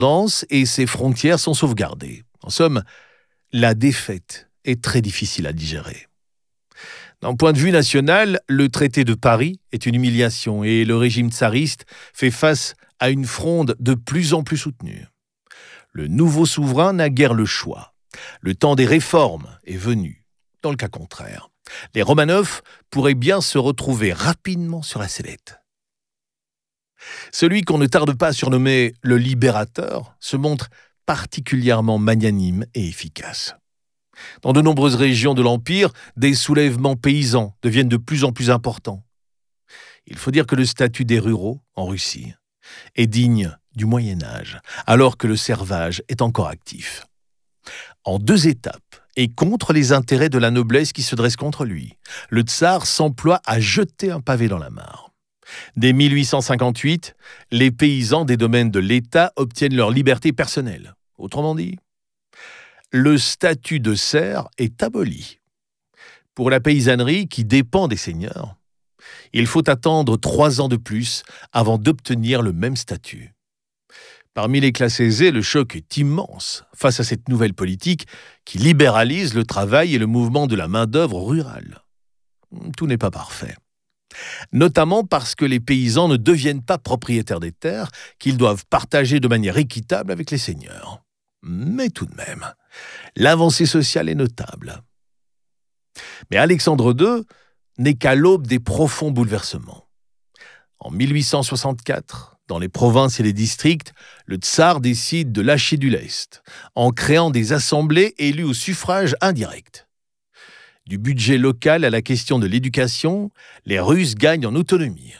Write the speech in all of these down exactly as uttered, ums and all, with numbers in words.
et ses frontières sont sauvegardées. En somme, la défaite est très difficile à digérer. D'un point de vue national, le traité de Paris est une humiliation et le régime tsariste fait face à une fronde de plus en plus soutenue. Le nouveau souverain n'a guère le choix. Le temps des réformes est venu. Dans le cas contraire, les Romanov pourraient bien se retrouver rapidement sur la sellette. Celui qu'on ne tarde pas à surnommer le libérateur se montre particulièrement magnanime et efficace. Dans de nombreuses régions de l'Empire, des soulèvements paysans deviennent de plus en plus importants. Il faut dire que le statut des ruraux, en Russie, est digne du Moyen-Âge, alors que le servage est encore actif. En deux étapes, et contre les intérêts de la noblesse qui se dresse contre lui, le tsar s'emploie à jeter un pavé dans la mare. Dès mille huit cent cinquante-huit, les paysans des domaines de l'État obtiennent leur liberté personnelle. Autrement dit, le statut de serf est aboli. Pour la paysannerie qui dépend des seigneurs, il faut attendre trois ans de plus avant d'obtenir le même statut. Parmi les classes aisées, le choc est immense face à cette nouvelle politique qui libéralise le travail et le mouvement de la main-d'œuvre rurale. Tout n'est pas parfait. Notamment parce que les paysans ne deviennent pas propriétaires des terres qu'ils doivent partager de manière équitable avec les seigneurs. Mais tout de même, l'avancée sociale est notable. Mais Alexandre deux n'est qu'à l'aube des profonds bouleversements. En mille huit cent soixante-quatre, dans les provinces et les districts, le tsar décide de lâcher du lest, en créant des assemblées élues au suffrage indirect. Du budget local à la question de l'éducation, les Russes gagnent en autonomie.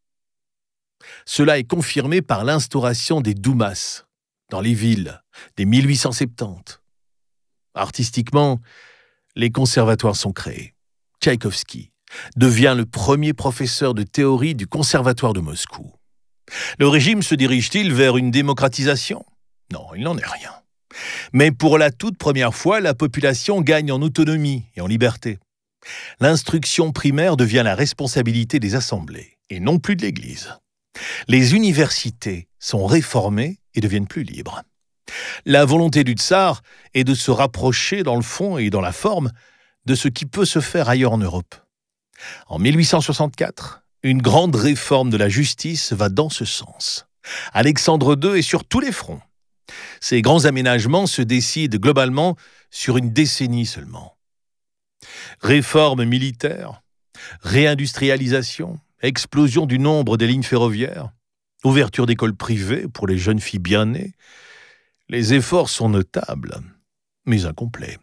Cela est confirmé par l'instauration des doumas dans les villes dès mille huit cent soixante-dix. Artistiquement, les conservatoires sont créés. Tchaïkovski devient le premier professeur de théorie du conservatoire de Moscou. Le régime se dirige-t-il vers une démocratisation ? Non, il n'en est rien. Mais pour la toute première fois, la population gagne en autonomie et en liberté. L'instruction primaire devient la responsabilité des assemblées, et non plus de l'Église. Les universités sont réformées et deviennent plus libres. La volonté du tsar est de se rapprocher dans le fond et dans la forme de ce qui peut se faire ailleurs en Europe. En mille huit cent soixante-quatre, une grande réforme de la justice va dans ce sens. Alexandre deux est sur tous les fronts. Ces grands aménagements se décident globalement sur une décennie seulement. Réforme militaire, réindustrialisation, explosion du nombre des lignes ferroviaires, ouverture d'écoles privées pour les jeunes filles bien nées. Les efforts sont notables, mais incomplets.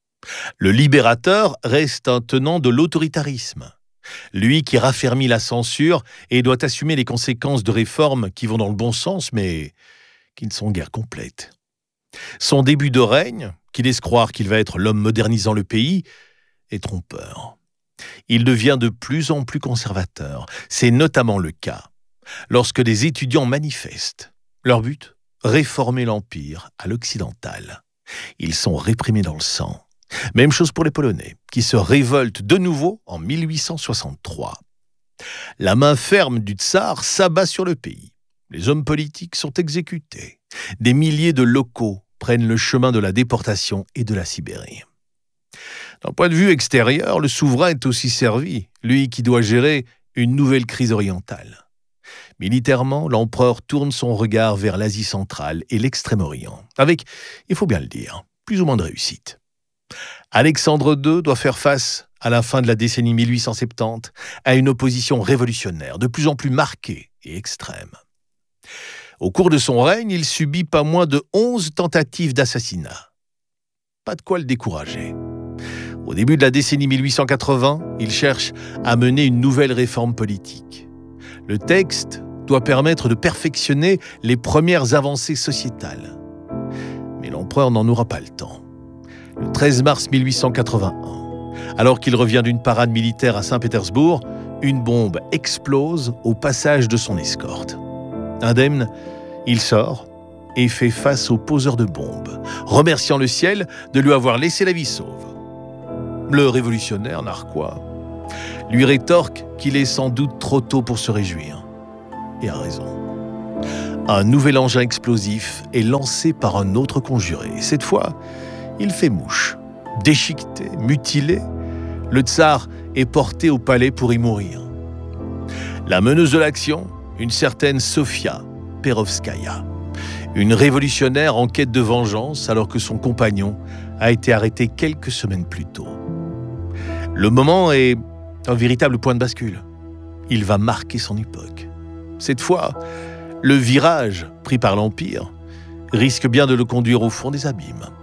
Le libérateur reste un tenant de l'autoritarisme. Lui qui raffermit la censure et doit assumer les conséquences de réformes qui vont dans le bon sens, mais qui ne sont guère complètes. Son début de règne, qui laisse croire qu'il va être l'homme modernisant le pays, est trompeur. Il devient de plus en plus conservateur. C'est notamment le cas lorsque des étudiants manifestent. Leur but ? Réformer l'Empire à l'occidental. Ils sont réprimés dans le sang. Même chose pour les Polonais, qui se révoltent de nouveau en mille huit cent soixante-trois. La main ferme du tsar s'abat sur le pays. Les hommes politiques sont exécutés. Des milliers de locaux prennent le chemin de la déportation et de la Sibérie. D'un point de vue extérieur, le souverain est aussi servi, lui qui doit gérer une nouvelle crise orientale. Militairement, l'empereur tourne son regard vers l'Asie centrale et l'Extrême-Orient, avec, il faut bien le dire, plus ou moins de réussite. Alexandre deux doit faire face, à la fin de la décennie mille huit cent soixante-dix, à une opposition révolutionnaire de plus en plus marquée et extrême. Au cours de son règne, il subit pas moins de onze tentatives d'assassinat. Pas de quoi le décourager. Au début de la décennie mille huit cent quatre-vingts, il cherche à mener une nouvelle réforme politique. Le texte doit permettre de perfectionner les premières avancées sociétales. Mais l'empereur n'en aura pas le temps. Le treize mars mille huit cent quatre-vingt-un, alors qu'il revient d'une parade militaire à Saint-Pétersbourg, une bombe explose au passage de son escorte. Indemne, il sort et fait face aux poseurs de bombes, remerciant le ciel de lui avoir laissé la vie sauve. Le révolutionnaire narquois lui rétorque qu'il est sans doute trop tôt pour se réjouir. Et a raison. Un nouvel engin explosif est lancé par un autre conjuré. Cette fois, il fait mouche. Déchiqueté, mutilé, le tsar est porté au palais pour y mourir. La meneuse de l'action, une certaine Sofia Perovskaya, une révolutionnaire en quête de vengeance alors que son compagnon a été arrêté quelques semaines plus tôt. Le moment est un véritable point de bascule. Il va marquer son époque. Cette fois, le virage pris par l'Empire risque bien de le conduire au fond des abîmes.